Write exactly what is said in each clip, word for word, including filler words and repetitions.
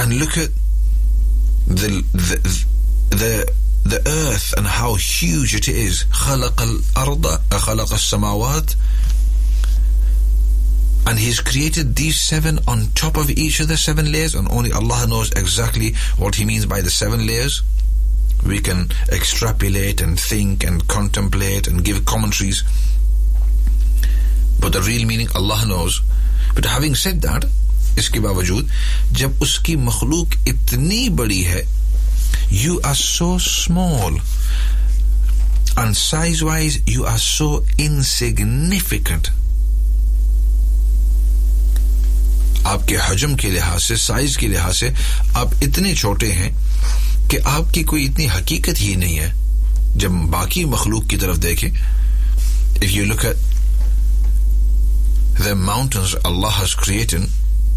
And look at the the the, the earth and how huge it is. خلق الأرض خلق السماوات, and he's created these seven on top of each other, seven layers, and only Allah knows exactly what he means by the seven layers. We can extrapolate and think and contemplate and give commentaries, but the real meaning Allah knows. But having said that, इसके बावजूद जब उसकी मखलूक इतनी बड़ी है, you are so small and size wise you are so insignificant. आपके हजम के लिहाज से, साइज के लिहाज से आप इतने छोटे हैं कि आपकी कोई इतनी हकीकत ही नहीं है जब बाकी मखलूक की तरफ देखें. If you look at the mountains Allah has created,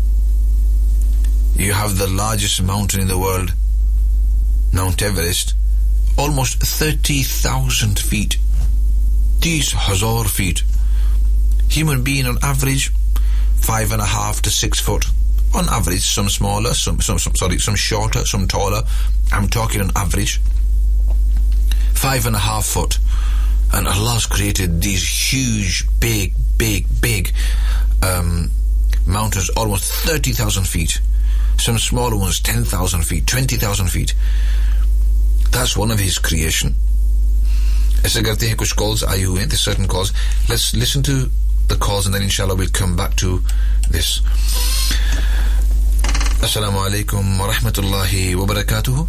you have the largest mountain in the world, Mount Everest, almost thirty thousand feet. These hazar feet. Human being on average five and a half to six foot. On average, some smaller, some, some, some sorry, some shorter, some taller. I'm talking on average. Five and a half foot. And Allah's created these huge, big, big, big um, mountains, almost thirty thousand feet. Some smaller ones, ten thousand feet, twenty thousand feet. That's one of his creation. ऐसे करते हैं, कुछ calls आए हुए हैं, there's certain calls. Let's listen to the calls and then inshallah we'll come back to this. Assalamu alaikum wa rahmatullahi wa barakatuhu.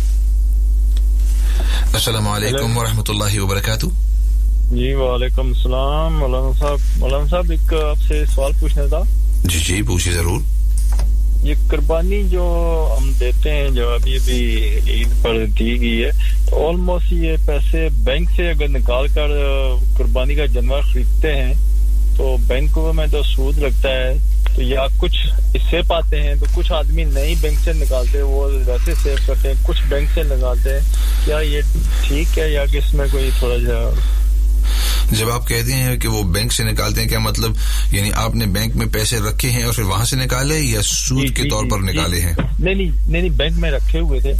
Assalamu alaikum wa rahmatullahi wa barakatuhu. जी वालेकुम सलाम. मौलाना साहब मौलाना साहब एक आपसे सवाल पूछना था. जी जी पूछिए जरूर. ये कुर्बानी जो हम देते हैं, जो अभी अभी ईद पर दी गई है, तो ऑलमोस्ट ये पैसे बैंक से अगर निकाल कर कुर्बानी का जानवर खरीदते हैं तो बैंकों में तो सूद लगता है, तो या कुछ इससे पाते हैं, तो कुछ आदमी नहीं बैंक से निकालते, वो वैसे सेव करते हैं, कुछ बैंक से निकालते हैं. क्या ये ठीक है या कि इसमें कोई थोड़ा सा? जब आप कहते हैं कि वो बैंक से निकालते हैं, क्या मतलब यानी आपने बैंक में पैसे रखे हैं और फिर वहां से निकाले या सूद के तौर पर निकाले हैं? नहीं नहीं नहीं नहीं बैंक में रखे हुए थे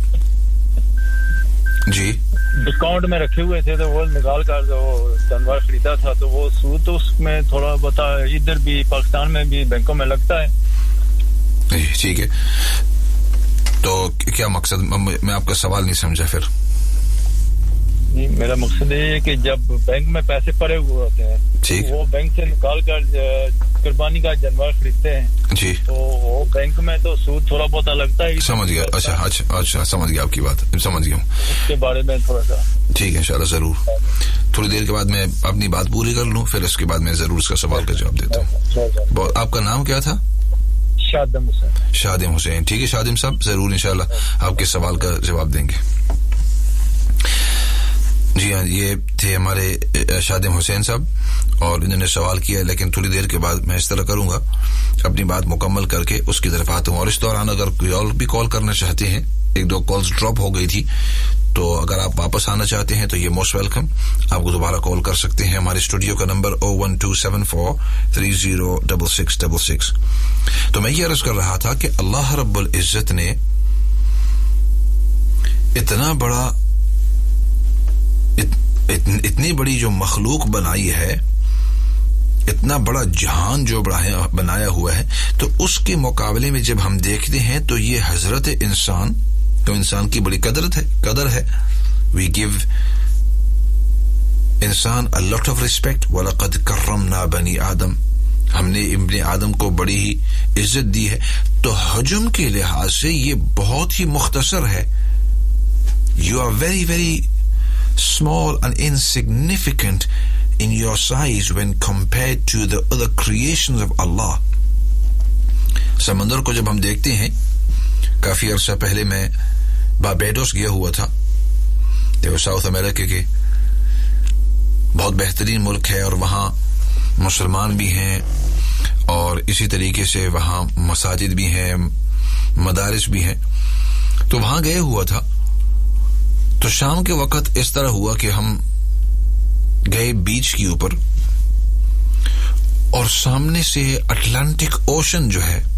जी, अकाउंट में रखे हुए थे, तो वो निकाल कर वो जानवर खरीदा था, तो वो सूद तो उसमें थोड़ा बता, इधर भी पाकिस्तान में भी बैंकों में लगता है. ठीक है, तो क्या मकसद, मैं आपका सवाल नहीं समझा. फिर नहीं, मेरा मकसद ये है कि जब बैंक में पैसे पड़े हुए होते हैं, तो वो बैंक से निकाल कर कुर्बानी का जानवर खरीदते हैं जी, तो वो बैंक में तो सूद थोड़ा बहुत लगता है. समझ गया. अच्छा अच्छा अच्छा समझ गया आपकी बात, समझ गया. उसके बारे में थोड़ा सा. ठीक है इंशाल्लाह जरूर. थोड़ी देर के बाद मैं अपनी बात पूरी कर लूं, फिर उसके बाद मैं जरूर इसका सवाल का जवाब देता हूँ. आपका नाम क्या था? शादिम हुसैन. शादिम हुसैन. ठीक है शादिम साहब, जरूर इंशाल्लाह आपके सवाल का जवाब देंगे. जी हाँ, ये थे हमारे शादिम हुसैन साहब और इन्होंने सवाल किया, लेकिन थोड़ी देर के बाद मैं इस तरह करूंगा, अपनी बात मुकम्मल करके उसकी तरफ आता हूँ. और इस दौरान अगर कोई और भी कॉल करना चाहते हैं, एक दो कॉल्स ड्रॉप हो गई थी, तो अगर आप वापस आना चाहते हैं तो ये मोस्ट वेलकम, आपको दोबारा कॉल कर सकते हैं. हमारे स्टूडियो का नंबर ओ one two seven four three zero double six double six. तो मैं ये अर्ज कर रहा था कि अल्लाह रब्बुल इज्जत ने इतना बड़ा इत, इत, इतनी बड़ी जो मखलूक बनाई है, इतना बड़ा जहान जो बढ़ाया बनाया हुआ है, तो उसके मुकाबले में जब हम देखते हैं तो ये हजरत इंसान, तो इंसान की बड़ी कदर है कदर है वी गिव इंसान अ लॉट ऑफ रिस्पेक्ट. वलक़द कर्रमना बनी आदम, हमने इब्ने आदम को बड़ी ही इज्जत दी है. तो हजम के लिहाज से ये बहुत ही मुख्तसर है. You are very very small and insignificant in your size when compared to the other creations of Allah. समंदर को जब हम देखते हैं, काफी अरसा पहले मैं बारबेडोस गया हुआ था, ये साउथ अमेरिका के बहुत बेहतरीन मुल्क है और वहाँ मुसलमान भी हैं और इसी तरीके से वहाँ मसाजिद भी हैं, मदारिस भी हैं. तो वहाँ गए हुआ था, तो शाम के वक्त इस तरह हुआ कि हम गए बीच के ऊपर और सामने से अटलांटिक ओशन जो है